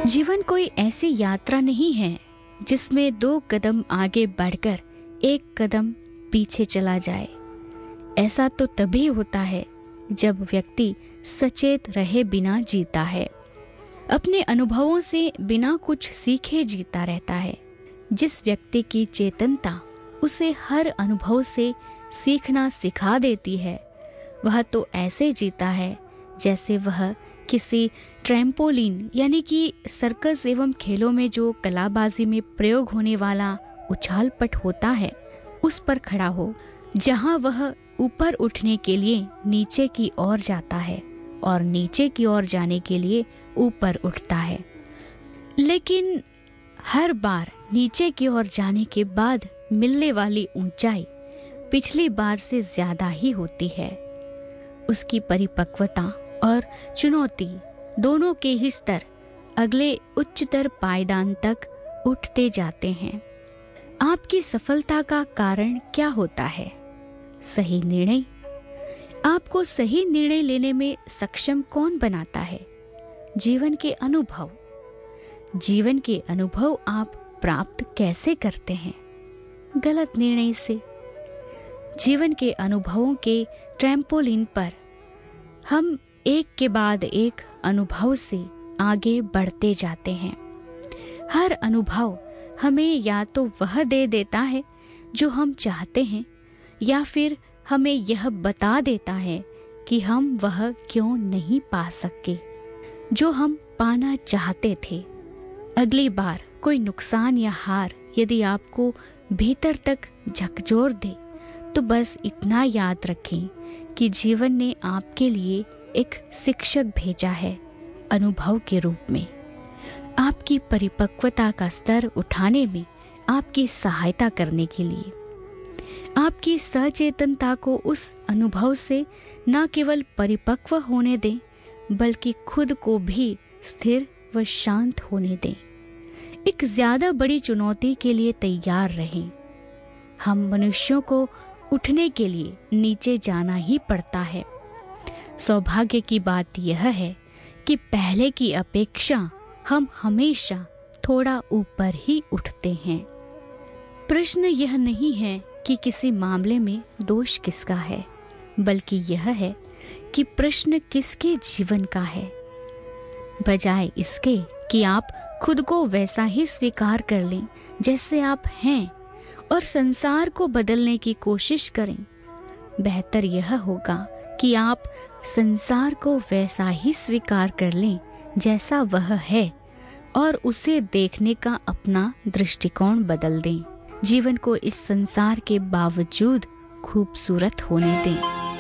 जीवन कोई ऐसी यात्रा नहीं है जिसमें 2 कदम आगे बढ़कर 1 कदम पीछे चला जाए। ऐसा तो तभी होता है जब व्यक्ति सचेत रहे बिना जीता है, अपने अनुभवों से बिना कुछ सीखे जीता रहता है। जिस व्यक्ति की चेतनता उसे हर अनुभव से सीखना सिखा देती है, वह तो ऐसे जीता है जैसे वह किसी ट्रैम्पोलिन यानी कि सर्कस एवं खेलों में जो कलाबाजी में प्रयोग होने वाला उछाल-पट होता है उस पर खड़ा हो, जहां वह ऊपर उठने के लिए नीचे की ओर जाता है और नीचे की ओर जाने के लिए ऊपर उठता है। लेकिन हर बार नीचे की ओर जाने के बाद मिलने वाली ऊंचाई पिछली बार से ज्यादा ही होती है। उसकी परिपक्वता और चुनौती दोनों के ही स्तर अगले उच्चतर पायदान तक उठते जाते हैं। आपकी सफलता का कारण क्या होता है? सही निर्णय। आपको सही निर्णय लेने में सक्षम कौन बनाता है? जीवन के अनुभव। जीवन के अनुभव आप प्राप्त कैसे करते हैं? गलत निर्णय से। जीवन के अनुभवों के ट्रैम्पोलिन पर हम एक के बाद एक अनुभव से आगे बढ़ते जाते हैं। हर अनुभव हमें या तो वह दे देता है जो हम चाहते हैं, या फिर हमें यह बता देता है कि हम वह क्यों नहीं पा सके जो हम पाना चाहते थे। अगली बार कोई नुकसान या हार यदि आपको भीतर तक झकझोर दे, तो बस इतना याद रखें कि जीवन ने आपके लिए एक शिक्षक भेजा है अनुभव के रूप में, आपकी परिपक्वता का स्तर उठाने में आपकी सहायता करने के लिए। आपकी सचेतनता को उस अनुभव से न केवल परिपक्व होने दें, बल्कि खुद को भी स्थिर व शांत होने दें। एक ज्यादा बड़ी चुनौती के लिए तैयार रहें। हम मनुष्यों को उठने के लिए नीचे जाना ही पड़ता है। सौभाग्य की बात यह है कि पहले की अपेक्षा हम हमेशा थोड़ा ऊपर ही उठते हैं। प्रश्न यह नहीं है कि किसी मामले में दोष किसका है, बल्कि यह है कि प्रश्न किसके जीवन का है। बजाय इसके कि आप खुद को वैसा ही स्वीकार कर लें जैसे आप हैं और संसार को बदलने की कोशिश करें, बेहतर यह होगा कि आप संसार को वैसा ही स्वीकार कर लें जैसा वह है और उसे देखने का अपना दृष्टिकोण बदल दें। जीवन को इस संसार के बावजूद खूबसूरत होने दें।